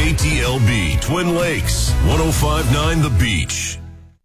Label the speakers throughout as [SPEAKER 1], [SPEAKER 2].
[SPEAKER 1] KTLB Twin Lakes, 105.9 The Beach.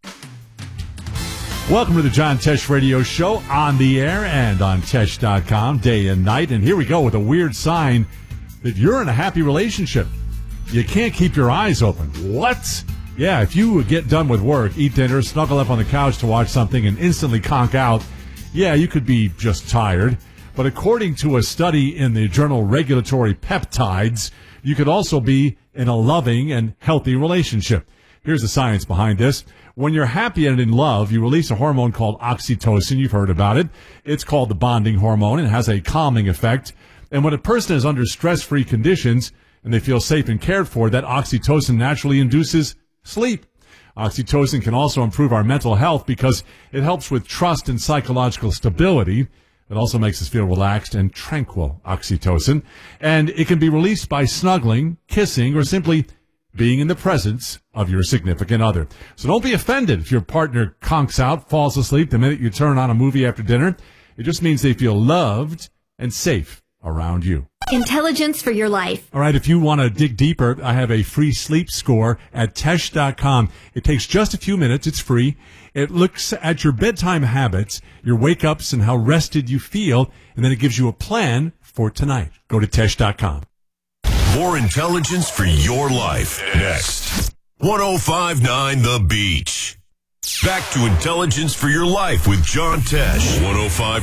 [SPEAKER 2] Welcome to the John Tesh Radio Show on the air and on Tesh.com day and night. And here we go with a weird sign that you're in a happy relationship. You can't keep your eyes open. What? Yeah, if you get done with work, eat dinner, snuggle up on the couch to watch something and instantly conk out, yeah, you could be just tired. But according to a study in the journal Regulatory Peptides, you could also be in a loving and healthy relationship. Here's the science behind this. When you're happy and in love, you release a hormone called oxytocin. You've heard about it. It's called the bonding hormone and it has a calming effect. And when a person is under stress-free conditions and they feel safe and cared for, that oxytocin naturally induces sleep. Oxytocin can also improve our mental health because it helps with trust and psychological stability. It also makes us feel relaxed and tranquil, oxytocin. And it can be released by snuggling, kissing, or simply being in the presence of your significant other. So don't be offended if your partner conks out, falls asleep the minute you turn on a movie after dinner. It just means they feel loved and safe around you.
[SPEAKER 3] Intelligence for your life.
[SPEAKER 2] All right, if you want to dig deeper, I have a free sleep score at Tesh.com. It takes just a few minutes. It's free. It looks at your bedtime habits, your wake-ups, and how rested you feel, and then it gives you a plan for tonight. Go to Tesh.com.
[SPEAKER 1] More intelligence for your life. Next. 105.9 The Beach. Back to intelligence for your life with John Tesh. 105.